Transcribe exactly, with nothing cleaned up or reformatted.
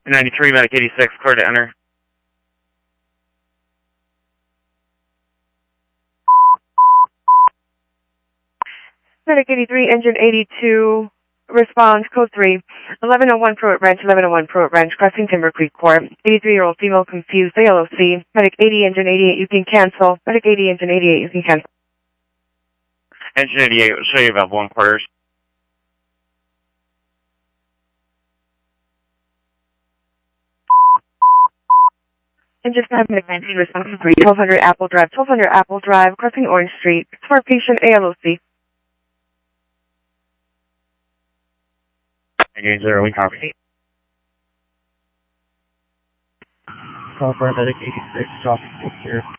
ninety-three, Medic eighty-six, clear to enter. Medic eighty-three, engine eighty-two, response, code three, eleven oh one Pruitt Ranch, eleven oh one Pruitt Ranch, crossing Timber Creek Court, eighty-three-year-old female confused, A L O C, Medic eighty, engine eighty-eight, you can cancel, Medic eighty, engine eighty-eight, you can cancel. Engine eighty-eight, will show you about one quarters. Engine five, Medic nineteen, response to three, twelve hundred Apple Drive, twelve hundred Apple Drive, crossing Orange Street, for patient A L O C. Engage zero, we copy. Call for Medic eighty-six, dropping six here.